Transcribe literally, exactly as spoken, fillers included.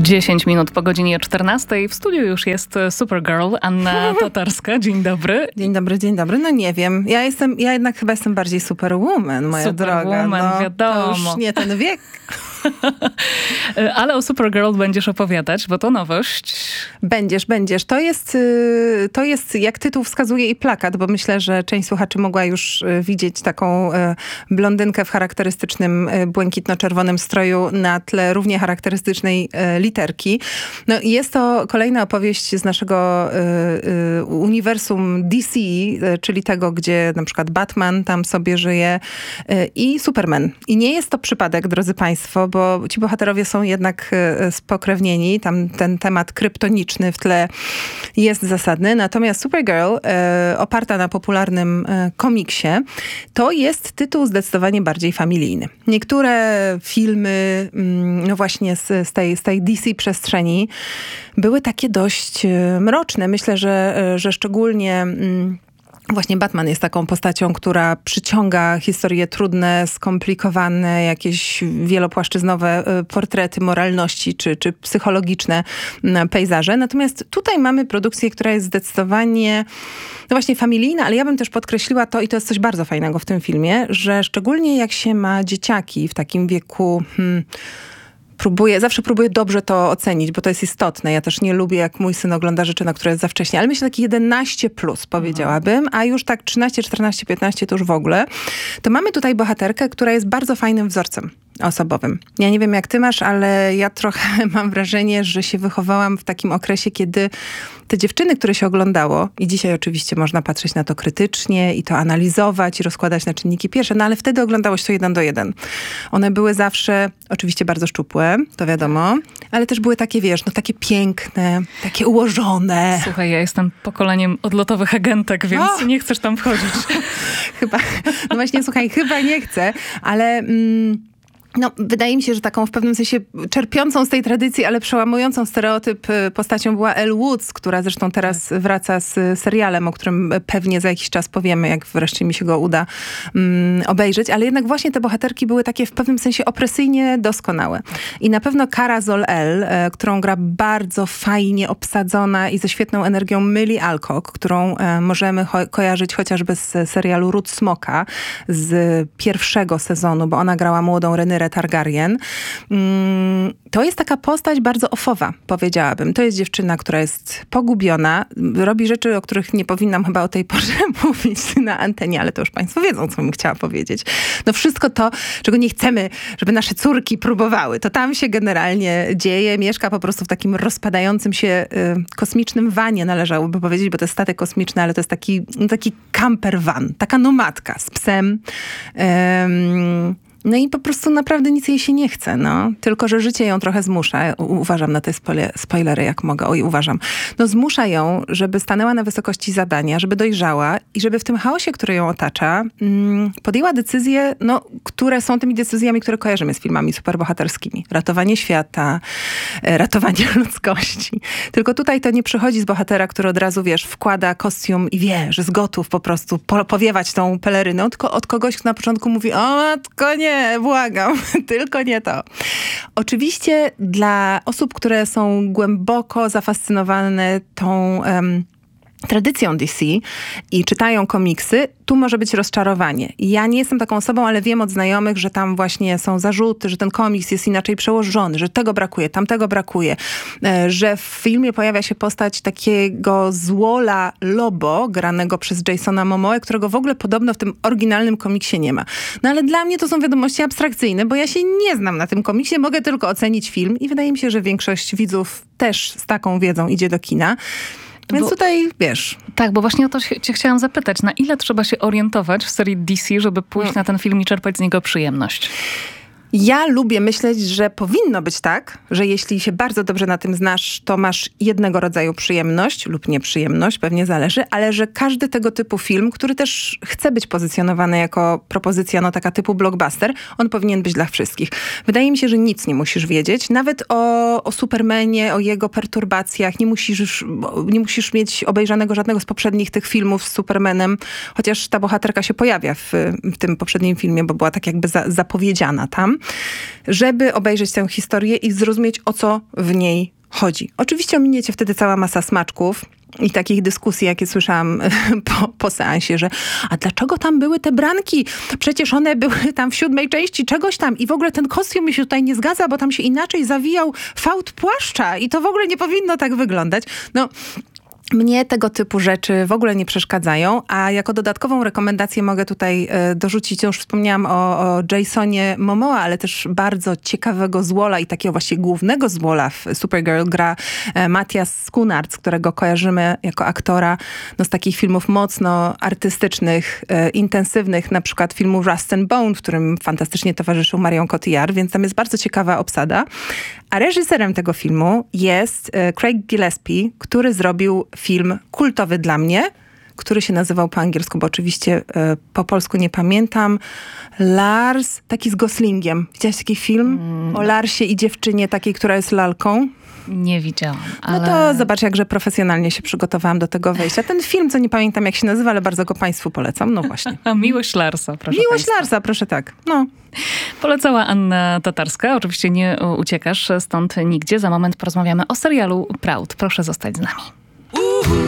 dziesięć minut po godzinie czternastej. W studiu już jest Supergirl, Anna Tatarska. Dzień dobry. Dzień dobry, dzień dobry. No nie wiem. Ja jestem, ja jednak chyba jestem bardziej Superwoman, moja Superwoman, droga. No, wiadomo. To już nie ten wiek. Ale o Supergirl będziesz opowiadać, bo to nowość. Będziesz, będziesz. To jest, to jest, jak tytuł wskazuje, i plakat, bo myślę, że część słuchaczy mogła już widzieć taką blondynkę w charakterystycznym błękitno-czerwonym stroju na tle równie charakterystycznej literki. No, jest to kolejna opowieść z naszego uniwersum D C, czyli tego, gdzie na przykład Batman tam sobie żyje i Superman. I nie jest to przypadek, drodzy państwo, bo ci bohaterowie są jednak spokrewnieni. Tam ten temat kryptoniczny w tle jest zasadny. Natomiast Supergirl, e, oparta na popularnym e, komiksie, to jest tytuł zdecydowanie bardziej familijny. Niektóre filmy, mm, no właśnie z, z, tej, z tej D C przestrzeni były takie dość e, mroczne. Myślę, że, e, że szczególnie... Mm, Właśnie Batman jest taką postacią, która przyciąga historie trudne, skomplikowane, jakieś wielopłaszczyznowe portrety moralności czy, czy psychologiczne pejzaże. Natomiast tutaj mamy produkcję, która jest zdecydowanie no właśnie familijna, ale ja bym też podkreśliła to, i to jest coś bardzo fajnego w tym filmie, że szczególnie jak się ma dzieciaki w takim wieku... Hmm, Próbuję, zawsze próbuję dobrze to ocenić, bo to jest istotne. Ja też nie lubię, jak mój syn ogląda rzeczy, na które jest za wcześnie. Ale myślę, taki jedenaście plus powiedziałabym, a już tak trzynaście, czternaście, piętnaście to już w ogóle. To mamy tutaj bohaterkę, która jest bardzo fajnym wzorcem osobowym. Ja nie wiem, jak ty masz, ale ja trochę mam wrażenie, że się wychowałam w takim okresie, kiedy te dziewczyny, które się oglądało, i dzisiaj oczywiście można patrzeć na to krytycznie i to analizować i rozkładać na czynniki pierwsze, no ale wtedy oglądało się to jeden do jeden. One były zawsze oczywiście bardzo szczupłe, to wiadomo, ale też były takie, wiesz, no takie piękne, takie ułożone. Słuchaj, ja jestem pokoleniem odlotowych agentek, więc o! nie chcesz tam wchodzić. Chyba, no właśnie, słuchaj, chyba nie chcę, ale... Mm, No, wydaje mi się, że taką w pewnym sensie czerpiącą z tej tradycji, ale przełamującą stereotyp postacią była Elle Woods, która zresztą teraz wraca z serialem, o którym pewnie za jakiś czas powiemy, jak wreszcie mi się go uda um, obejrzeć. Ale jednak właśnie te bohaterki były takie w pewnym sensie opresyjnie doskonałe. I na pewno Kara Zor-El, e, którą gra bardzo fajnie obsadzona i ze świetną energią Millie Alcock, którą e, możemy cho- kojarzyć chociażby z serialu Ród Smoka z pierwszego sezonu, bo ona grała młodą Rhaenyrę Targaryen. To jest taka postać bardzo ofowa, powiedziałabym. To jest dziewczyna, która jest pogubiona, robi rzeczy, o których nie powinnam chyba o tej porze mówić na antenie, ale to już państwo wiedzą, co bym chciała powiedzieć. No wszystko to, czego nie chcemy, żeby nasze córki próbowały, to tam się generalnie dzieje. Mieszka po prostu w takim rozpadającym się y, kosmicznym vanie, należałoby powiedzieć, bo to jest statek kosmiczny, ale to jest taki, no, taki camper van, taka nomadka z psem. Ym, No i po prostu naprawdę nic jej się nie chce, no. Tylko, że życie ją trochę zmusza. U- uważam na te spoile- spoilery, jak mogę. Oj, uważam. No zmusza ją, żeby stanęła na wysokości zadania, żeby dojrzała i żeby w tym chaosie, który ją otacza, mm, podjęła decyzje, no, które są tymi decyzjami, które kojarzymy z filmami superbohaterskimi. Ratowanie świata, e, ratowanie ludzkości. Tylko tutaj to nie przychodzi z bohatera, który od razu, wiesz, wkłada kostium i wie, że z gotów po prostu po- powiewać tą peleryną, tylko od kogoś, kto na początku mówi, o matko, nie, Nie, błagam, tylko nie to. Oczywiście dla osób, które są głęboko zafascynowane tą um, tradycją D C i czytają komiksy, tu może być rozczarowanie. Ja nie jestem taką osobą, ale wiem od znajomych, że tam właśnie są zarzuty, że ten komiks jest inaczej przełożony, że tego brakuje, tamtego brakuje, że w filmie pojawia się postać takiego złola Lobo, granego przez Jasona Momoe, którego w ogóle podobno w tym oryginalnym komiksie nie ma. No ale dla mnie to są wiadomości abstrakcyjne, bo ja się nie znam na tym komiksie, mogę tylko ocenić film i wydaje mi się, że większość widzów też z taką wiedzą idzie do kina. Więc bo, tutaj, wiesz... Tak, bo właśnie o to cię chciałam zapytać. Na ile trzeba się orientować w serii D C, żeby pójść hmm. na ten film i czerpać z niego przyjemność? Ja lubię myśleć, że powinno być tak, że jeśli się bardzo dobrze na tym znasz, to masz jednego rodzaju przyjemność lub nieprzyjemność, pewnie zależy, ale że każdy tego typu film, który też chce być pozycjonowany jako propozycja, no taka typu blockbuster, on powinien być dla wszystkich. Wydaje mi się, że nic nie musisz wiedzieć, nawet o, o Supermanie, o jego perturbacjach, nie musisz, nie musisz mieć obejrzanego żadnego z poprzednich tych filmów z Supermanem, chociaż ta bohaterka się pojawia w, w tym poprzednim filmie, bo była tak jakby za, zapowiedziana tam. żeby obejrzeć tę historię i zrozumieć, o co w niej chodzi. Oczywiście ominiecie wtedy cała masa smaczków i takich dyskusji, jakie słyszałam po, po seansie, że a dlaczego tam były te branki? Przecież one były tam w siódmej części czegoś tam i w ogóle ten kostium mi się tutaj nie zgadza, bo tam się inaczej zawijał fałd płaszcza i to w ogóle nie powinno tak wyglądać. No, mnie tego typu rzeczy w ogóle nie przeszkadzają, a jako dodatkową rekomendację mogę tutaj e, dorzucić, już wspomniałam o, o Jasonie Momoa, ale też bardzo ciekawego złola i takiego właśnie głównego złola w Supergirl gra e, Matthias Schoenaerts, którego kojarzymy jako aktora no, z takich filmów mocno artystycznych, e, intensywnych, na przykład filmu Rust and Bone, w którym fantastycznie towarzyszył Marion Cotillard, więc tam jest bardzo ciekawa obsada. A reżyserem tego filmu jest e, Craig Gillespie, który zrobił film kultowy dla mnie, który się nazywał po angielsku, bo oczywiście e, po polsku nie pamiętam. Lars, taki z Goslingiem. Widziałaś taki film mm. o Larsie i dziewczynie takiej, która jest lalką? Nie widziałam, ale... No to zobacz, jakże profesjonalnie się przygotowałam do tego wejścia. Ten film, co nie pamiętam jak się nazywa, ale bardzo go państwu polecam. No właśnie. A Miłość Larsa, proszę Miłość państwa. Larsa, proszę tak. No. Polecała Anna Tatarska. Oczywiście nie uciekasz stąd nigdzie. Za moment porozmawiamy o serialu Proud. Proszę zostać z nami.